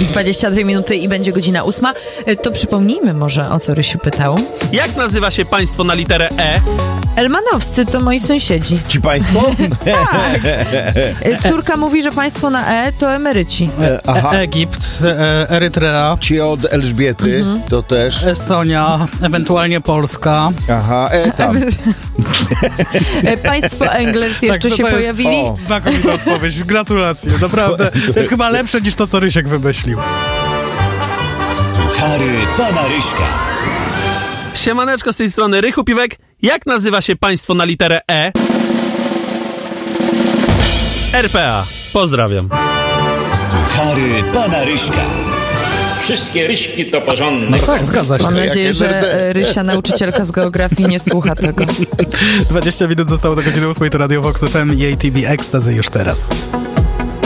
22 minuty i będzie godzina 8. To przypomnijmy może, o co Rysiu pytał. Jak nazywa się państwo na literę E? Elmanowscy to moi sąsiedzi. Ci państwo? Córka mówi, że państwo na E to emeryci. Egipt, Erytrea, Ci od Elżbiety, to też. Estonia, ewentualnie Polska. Aha, tam. Państwo England jeszcze się pojawili. O. Znakomita odpowiedź, gratulacje, naprawdę. To jest chyba lepsze niż to, co Rysiek wymyślił. Suchary pana Ryśka. Siemaneczko, z tej strony Rychu Piwek. Jak nazywa się państwo na literę E? RPA. Pozdrawiam. Suchary pana Ryśka. Wszystkie ryśki to porządne. No tak, zgadza się. Mam nadzieję, jak że NRD. Rysia, nauczycielka z geografii, nie słucha tego. 20 minut zostało do godziny 8, to Radio Vox FM i ATV Ecstasy już teraz.